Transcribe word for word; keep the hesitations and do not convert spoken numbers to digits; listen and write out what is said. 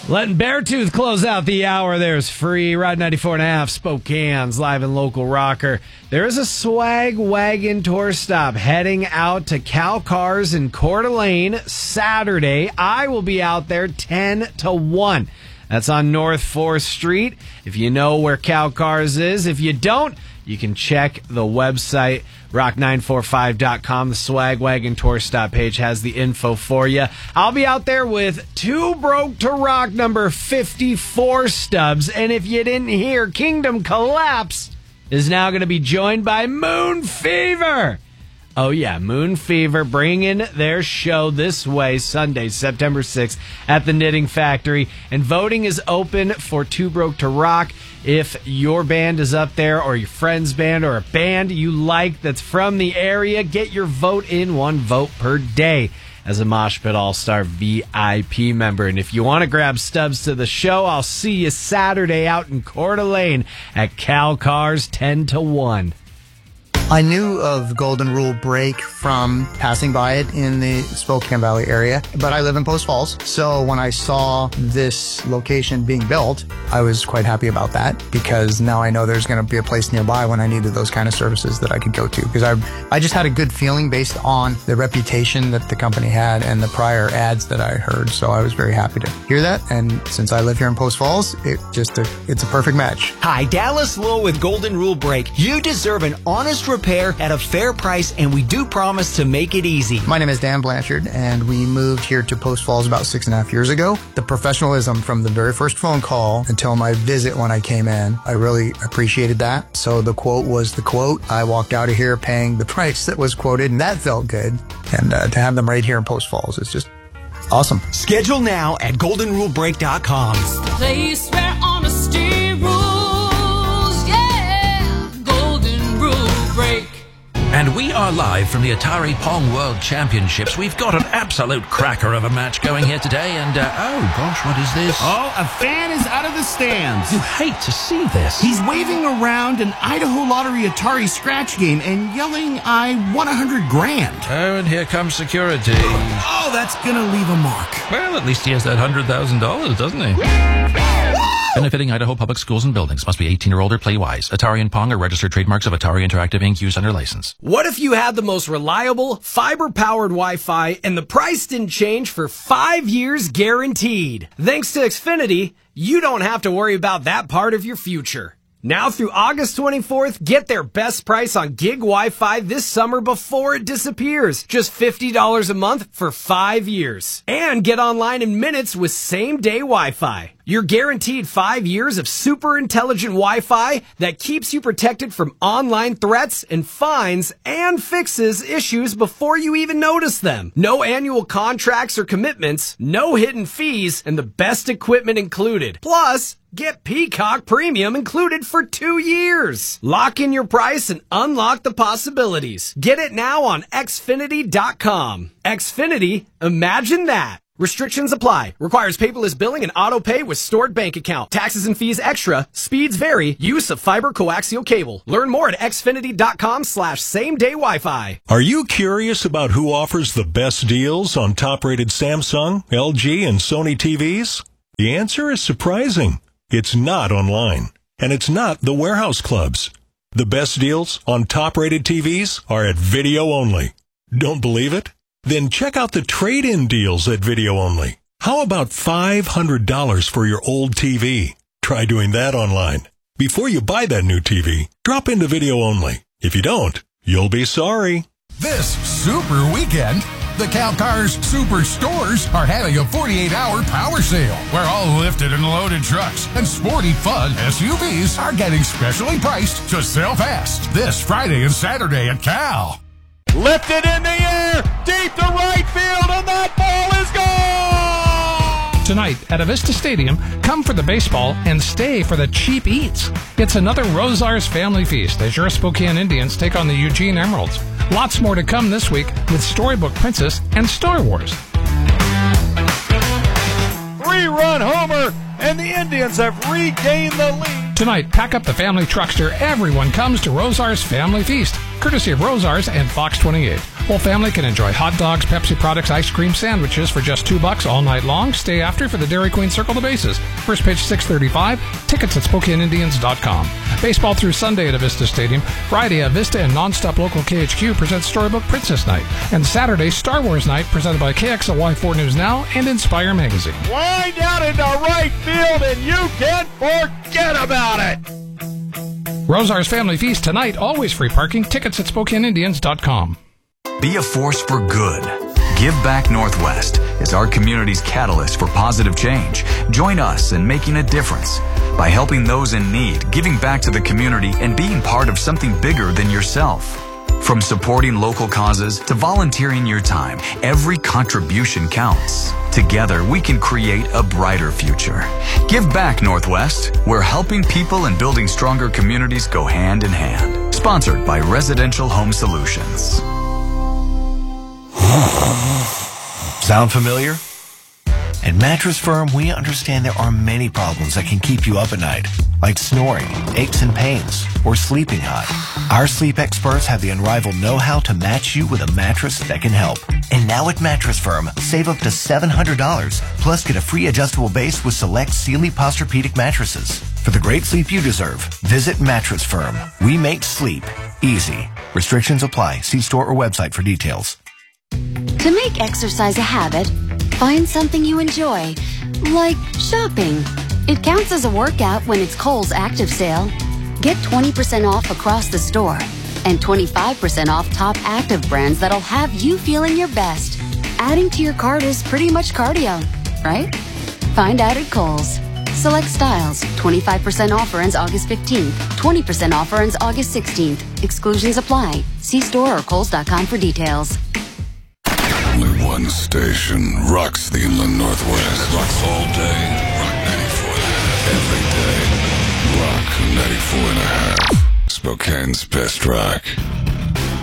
Letting Beartooth close out the hour. There's Free. Ride ninety-four and a half, Spokane's live and local rocker. There is a swag wagon tour stop heading out to Cal Cars in Coeur d'Alene Saturday. I will be out there ten to one. That's on North fourth Street. If you know where Cal Cars is, if you don't, you can check the website, rock nine forty-five dot com. The Swag Wagon Tour Stop page has the info for you. I'll be out there with Too Broke to Rock number fifty-four stubs. And if you didn't hear, Kingdom Collapse is now going to be joined by Moon Fever. Oh, yeah, Moon Fever bringing their show this way Sunday, September sixth at the Knitting Factory. And voting is open for Too Broke to Rock. If your band is up there or your friend's band or a band you like that's from the area, get your vote in, one vote per day as a Mosh Pit All-Star V I P member. And if you want to grab stubs to the show, I'll see you Saturday out in Coeur d'Alene at Cal Cars ten to one. I knew of Golden Rule Break from passing by it in the Spokane Valley area, but I live in Post Falls. So when I saw this location being built, I was quite happy about that because now I know there's going to be a place nearby when I needed those kind of services that I could go to. Because I I just had a good feeling based on the reputation that the company had and the prior ads that I heard. So I was very happy to hear that. And since I live here in Post Falls, it just a, it's a perfect match. Hi, Dallas Lowe with Golden Rule Break. You deserve an honest repair at a fair price, and we do promise to make it easy. My name is Dan Blanchard, and we moved here to Post Falls about six and a half years ago. The professionalism from the very first phone call until my visit when I came in, I really appreciated that. So the quote was the quote. I walked out of here paying the price that was quoted, and that felt good. And uh, to have them right here in Post Falls is just awesome. Schedule now at golden rule break dot com. It's the place where honesty rules, yeah, Golden Rule Break. And we are live from the Atari Pong World Championships. We've got an absolute cracker of a match going here today, and, uh, oh gosh, what is this? Oh, a fan is out of the stands. You hate to see this. He's waving around an Idaho Lottery Atari scratch game and yelling, I won a hundred grand. Oh, and here comes security. Oh, that's gonna leave a mark. Well, at least he has that one hundred thousand dollars, doesn't he? Benefiting Idaho Public Schools and Buildings. Must be eighteen or older. Play wise. Atari and Pong are registered trademarks of Atari Interactive Incorporated. Used under license. What if you had the most reliable, fiber-powered Wi-Fi and the price didn't change for five years guaranteed? Thanks to Xfinity, you don't have to worry about that part of your future. Now through August twenty-fourth, get their best price on gig Wi-Fi this summer before it disappears. Just fifty dollars a month for five years. And get online in minutes with same-day Wi-Fi. You're guaranteed five years of super intelligent Wi-Fi that keeps you protected from online threats and fines and fixes issues before you even notice them. No annual contracts or commitments, no hidden fees, and the best equipment included. Plus, get Peacock Premium included for two years. Lock in your price and unlock the possibilities. Get it now on Xfinity dot com. Xfinity, imagine that. Restrictions apply. Requires paperless billing and auto pay with stored bank account. Taxes and fees extra. Speeds vary. Use of fiber coaxial cable. Learn more at Xfinity dot com slash same day Wi-Fi. Are you curious about who offers the best deals on top-rated Samsung, L G, and Sony T Vs? The answer is surprising. It's not online, and it's not the warehouse clubs. The best deals on top-rated T Vs are at Video Only. Don't believe it? Then check out the trade-in deals at Video Only. How about five hundred dollars for your old T V? Try doing that online. Before you buy that new T V, drop into Video Only. If you don't, you'll be sorry. This super weekend, the Cal Cars Super Stores are having a forty-eight hour power sale where all lifted and loaded trucks and sporty fun S U Vs are getting specially priced to sell fast this Friday and Saturday at Cal. Lifted in the air, deep to right field, and that ball is gone! Tonight at Avista Stadium, come for the baseball and stay for the cheap eats. It's another Rosars family feast as your Spokane Indians take on the Eugene Emeralds. Lots more to come this week with Storybook Princess and Star Wars. Three-run homer, and the Indians have regained the lead. Tonight, pack up the family truckster. Everyone comes to Rosars Family Feast, courtesy of Rosars and Fox twenty-eight. Whole family can enjoy hot dogs, Pepsi products, ice cream, sandwiches for just two bucks all night long. Stay after for the Dairy Queen Circle the Bases. First pitch six thirty-five. Tickets at Spokane Indians dot com. Baseball through Sunday at Avista Stadium. Friday, Avista and Nonstop Local K H Q presents Storybook Princess Night. And Saturday, Star Wars Night presented by K X L Y four News Now and Inspire Magazine. Wind out into right field and you can't forget about it. Rosar's Family Feast tonight, always free parking. Tickets at Spokane Indians dot com. Be a force for good. Give Back Northwest is our community's catalyst for positive change. Join us in making a difference by helping those in need, giving back to the community, and being part of something bigger than yourself. From supporting local causes to volunteering your time, every contribution counts. Together, we can create a brighter future. Give Back Northwest, where helping people and building stronger communities go hand in hand. Sponsored by Residential Home Solutions. Sound familiar? At Mattress Firm, we understand there are many problems that can keep you up at night, like snoring, aches and pains, or sleeping hot. Our sleep experts have the unrivaled know-how to match you with a mattress that can help. And now at Mattress Firm, save up to seven hundred dollars, plus get a free adjustable base with select Sealy Posturepedic mattresses. For the great sleep you deserve, visit Mattress Firm. We make sleep easy. Restrictions apply. See store or website for details. To make exercise a habit, find something you enjoy, like shopping. It counts as a workout when it's Kohl's Active Sale. Get twenty percent off across the store and twenty-five percent off top active brands that'll have you feeling your best. Adding to your cart is pretty much cardio, right? Find out at Kohl's. Select styles. twenty-five percent offer ends August fifteenth. twenty percent offer ends August sixteenth. Exclusions apply. See store or kohls dot com for details. Only one station rocks the inland Northwest. Rocks all day. Rock ninety-four and a half. Every day. Rock ninety-four and a half. Spokane's best rock.